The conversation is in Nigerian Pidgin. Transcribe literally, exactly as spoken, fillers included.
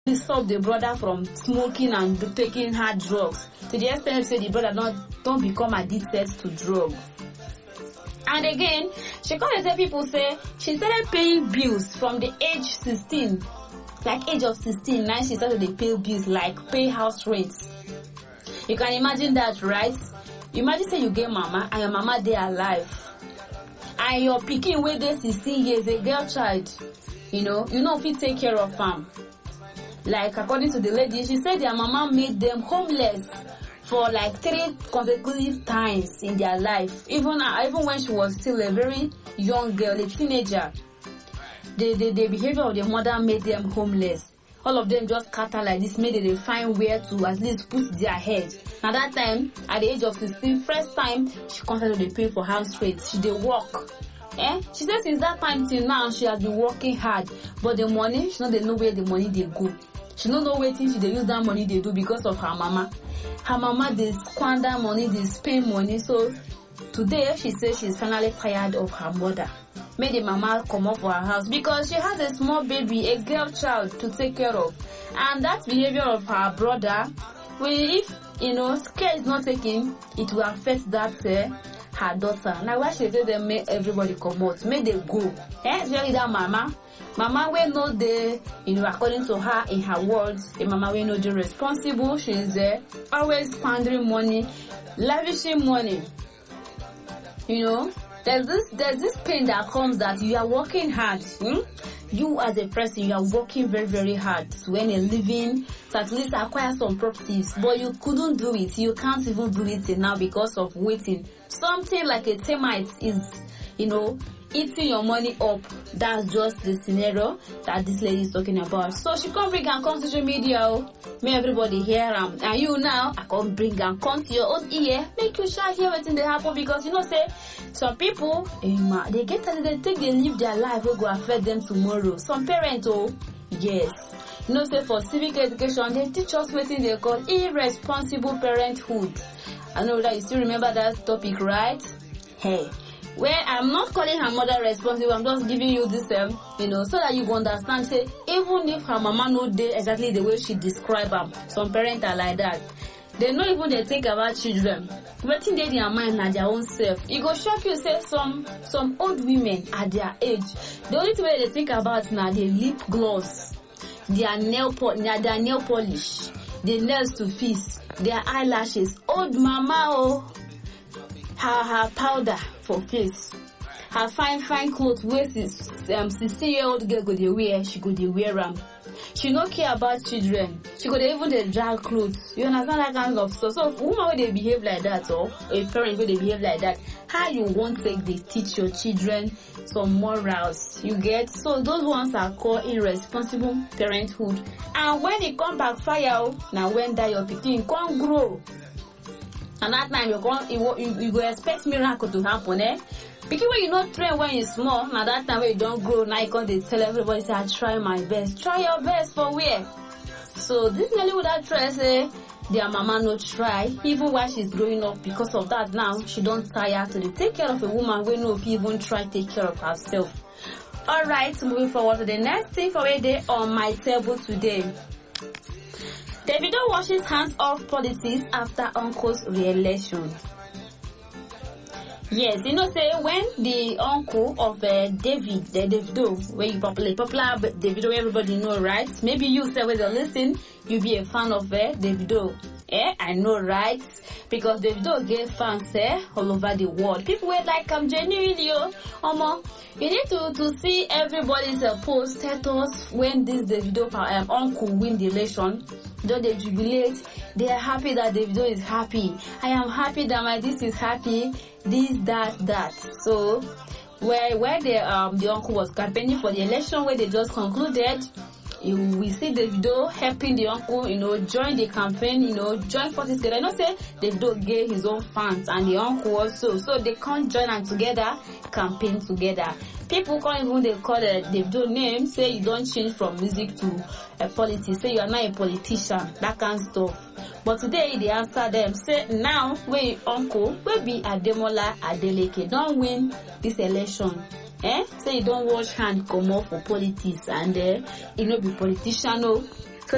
stop the brother from smoking and taking hard drugs, to the extent say the brother not don't become addicted to drug. And again, she come and tell people say she started paying bills from the age sixteen, like age of sixteen. Now she started to pay bills like pay house rents. You can imagine that, right? Imagine say you get mama and your mama dey alive, and your pikin wey dey sixteen years, a girl child, you know, you know if you take care of am. Like according to the lady, she said their mama made them homeless for like three consecutive times in their life. Even uh, even when she was still a very young girl, a teenager, the the, the behavior of the mother made them homeless. All of them just scatter like this, made they find where to at least put their head. Now that time, at the age of sixteen, first time she constantly dey pay for house rent. She dey work. Eh? She said since that time till now she has been working hard, but the money, she no dey know where the money dey go. She no know wetin she dey use that money dey do because of her mama. Her mama dey squander money, dey spend money. So today she says she's finally tired of her mother. Made the mama come up for her house because she has a small baby, a girl child to take care of. And that behavior of her brother, well, if you know care is not taken, it will affect that uh, her daughter. Now why she say them make everybody come out, make they go. Eh? Especially that mama. Mama we know the, you know, according to her in her words, a mama we know the responsible. She is there, uh, always squandering money, lavishing money. You know, there's this there's this pain that comes that you are working hard. Hmm? You as a person, you are working very very hard to earn a living, to at least acquire some properties, but you couldn't do it. You can't even do it now because of waiting. Something like a termite is, you know, eating your money up. That's just the scenario that this lady is talking about. So she come bring and come social media, oh, make everybody hear them. And you now, I come bring and come to your own ear, make you shall hear what they happen, because you know say some people, eh, they get they think they live their life will go affect them tomorrow. Some parents, oh, yes. You know say for civic education they teach us what they call irresponsible parenthood. I know that you still remember that topic, right? Hey. Where I'm not calling her mother responsible, I'm just giving you this, um, you know, so that you understand. Say, even if her mama no dey exactly the way she describe them, some parents are like that. They know even they think about children. But in their mind na their own self. It go shock you. Say some some old women at their age, the only thing they think about now their lip gloss, their nail po- their, their nail polish, the nails to fix, their eyelashes. Old mama, oh, her her powder for face, her fine fine clothes wey um sixteen year old girl go dey wear, she go dey wear am. She no care about children. She go dey even dey drag clothes. You understand that kind of stuff. So if woman wey dey behave like that, or a parent wey dey behave like that, how you want take dey teach your children some morals? You get? So those ones are called irresponsible parenthood. And when it come backfire, now when that your pikin come grow, and that time you go you, you, you go expect miracle to happen, eh? Because when you not train when you small, now that time when you don't grow, now you can't they tell everybody say I try my best. Try your best for where? So this Nollywood actress say their mama no try, even while she's growing up. Because of that now she don't tire to dey take care of a woman we know if you even try take care of herself. Alright, moving forward to the next thing for a day on my table today. Davido washes hands off politics after uncle's re-election. Yes, you know, say when the uncle of uh, David, the Davido, where you popular, popular Davido, everybody know, right? Maybe you say when you listen, you be a fan of uh, Davido. Eh, I know, right? Because Davido get fans eh, all over the world. People were like, I'm genuinely, oh, um, you need to, to see everybody's uh, post status when this Davido um, uncle win the election. Don't they jubilate? They are happy that Davido is happy. I am happy that my this is happy. This, that, that. So, where where the um the uncle was campaigning for the election, where they just concluded, you, we see Davido helping the uncle, you know, join the campaign, you know, join forces together. I know say Davido gave his own fans and the uncle also, so they can't join them together, campaign together. People can't even they call the Davido name, say you don't change from music to a politics, say you are not a politician, that kind of stuff. But today they answer them, say now when uncle will be Ademola Adeleke don't win this election. Eh? Say you don't wash hand come up for politics and uh, you know be politician, no.